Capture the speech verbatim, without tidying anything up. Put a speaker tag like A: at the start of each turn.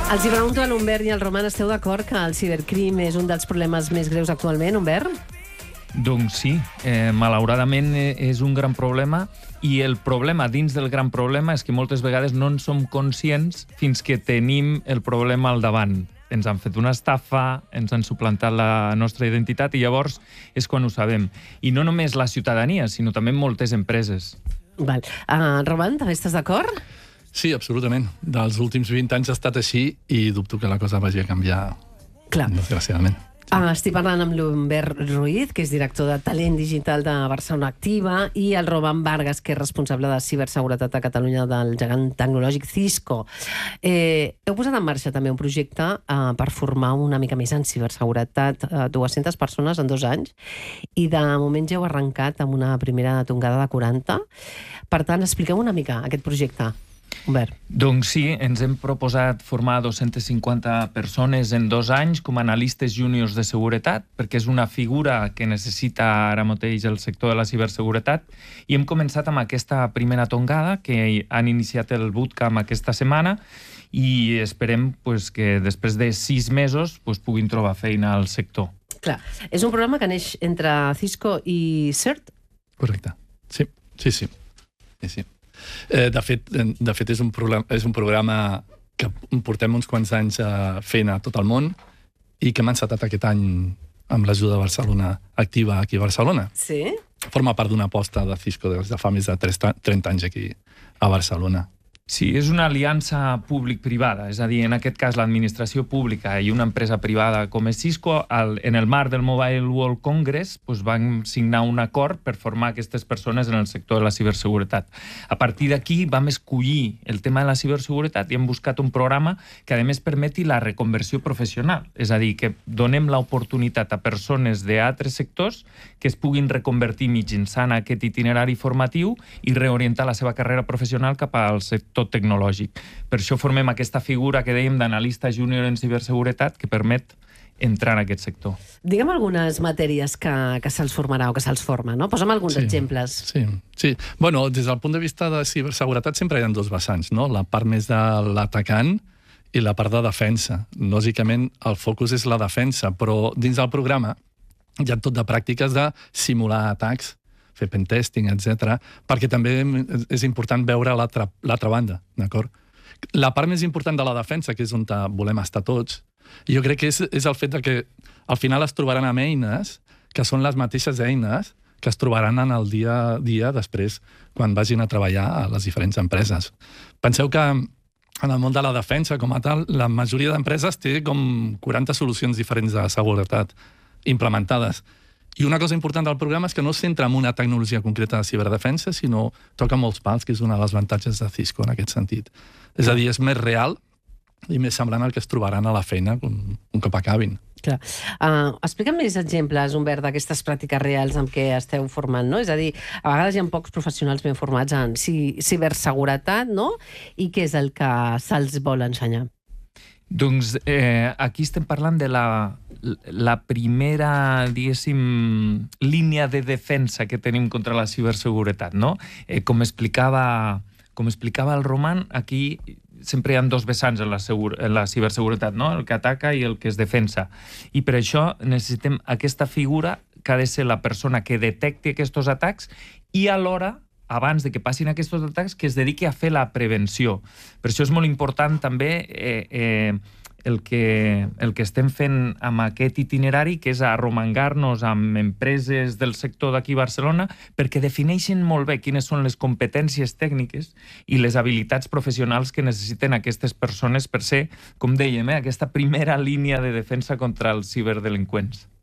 A: Els hi pregunto a l'Humbert i al Roman, esteu d'acord que el cibercrim és un dels problemes més greus actualment, Humbert?
B: Doncs sí, eh, malauradament és un gran problema, i el problema dins del gran problema és que moltes vegades no en som conscients fins que tenim el problema al davant. Ens han fet una estafa, ens han suplantat la nostra identitat i llavors és quan ho sabem. I no només la ciutadania, sinó també moltes empreses.
A: Val. Uh, Roman, també estàs d'acord?
C: Sí, absolutament. Dels últims vint anys ha estat així i dubto que la cosa vagi a canviar,
A: Clar.
C: desgraciadament.
A: Sí. Uh, estic parlant amb l'Humbert Ruiz, que és director de Talent Digital de Barcelona Activa, i el Roman Vargas, que és responsable de ciberseguretat a Catalunya del gegant tecnològic Cisco. Eh, heu posat en marxa també un projecte uh, per formar una mica més en ciberseguretat uh, dues-centes persones en dos anys, i de moment ja heu arrencat amb una primera tongada de quaranta. Per tant, expliqueu una mica aquest projecte, Humbert.
B: Doncs sí, ens hem proposat formar dues-centes cinquanta persones en dos anys com a analistes júniors de seguretat, perquè és una figura que necessita ara mateix el sector de la ciberseguretat, i hem començat amb aquesta primera tongada, que han iniciat el bootcamp aquesta setmana, i esperem pues, que després de sis mesos pues, puguin trobar feina al sector.
A: Clar, és un programa que neix entre Cisco i CERT?
C: Correcte. Sí, sí, sí. sí, sí. Eh, de fet, de fet és, un programa, és un programa que portem uns quants anys eh, fent a tot el món i que hem encetat aquest any amb l'ajuda de Barcelona Activa aquí a Barcelona.
A: Sí?
C: Forma part d'una aposta de Cisco des de fa més de trenta anys aquí a Barcelona.
B: Sí, és una aliança públic-privada, és a dir, en aquest cas l'administració pública i una empresa privada com és Cisco, al, en el marc del Mobile World Congress, doncs van signar un acord per formar aquestes persones en el sector de la ciberseguretat. A partir d'aquí vam escollir el tema de la ciberseguretat i hem buscat un programa que a més permeti la reconversió professional, és a dir, que donem l'oportunitat a persones d'altres sectors que es puguin reconvertir mitjançant aquest itinerari formatiu i reorientar la seva carrera professional cap al sector tot tecnològic. Per això formem aquesta figura que dèiem d'analista júnior en ciberseguretat que permet entrar en aquest sector.
A: Digue'm algunes matèries que, que se'ls formarà o que se'ls forma, no? Posa'm alguns
C: sí,
A: exemples.
C: Sí, sí. Bueno, des del punt de vista de ciberseguretat sempre hi ha dos vessants, no? La part més de l'atacant i la part de defensa. Lògicament, el focus és la defensa, però dins del programa hi ha tot de pràctiques de simular atacs, fer pentesting, etcètera, perquè també és important veure l'altra banda, d'acord? La part més important de la defensa, que és on volem estar tots, jo crec que és, és el fet de que al final es trobaran amb eines que són les mateixes eines que es trobaran en el dia a dia després quan vagin a treballar a les diferents empreses. Penseu que en el món de la defensa, com a tal, la majoria d'empreses té com quaranta solucions diferents de seguretat implementades. I una cosa important del programa és que no es centra en una tecnologia concreta de ciberdefensa, sinó toca molts pals, que és una de les avantatges de Cisco en aquest sentit. És a dir, és més real i més semblant al que es trobaran a la feina un, un cop acabin.
A: Clar. Uh, explica'm més exemples, Humbert, d'aquestes pràctiques reals amb què esteu formant, no? És a dir, a vegades hi ha pocs professionals ben formats en ciberseguretat, no? I què és el que se'ls vol ensenyar?
B: Doncs eh, aquí estem parlant de la, la primera, diguéssim, línia de defensa que tenim contra la ciberseguretat, no? Eh, com explicava, com explicava el Roman, aquí sempre hi ha dos vessants en la, segur, en la ciberseguretat, no? El que ataca i el que es defensa. I per això necessitem aquesta figura que ha de ser la persona que detecti aquests atacs i alhora abans de que passin aquests atacs, que es dediqui a fer la prevenció. Per això és molt important també eh, eh, el, que, el que estem fent amb aquest itinerari, que és arromangar-nos amb empreses del sector d'aquí a Barcelona, perquè defineixen molt bé quines són les competències tècniques i les habilitats professionals que necessiten aquestes persones per ser, com dèiem, eh, aquesta primera línia de defensa contra els ciberdelinqüents.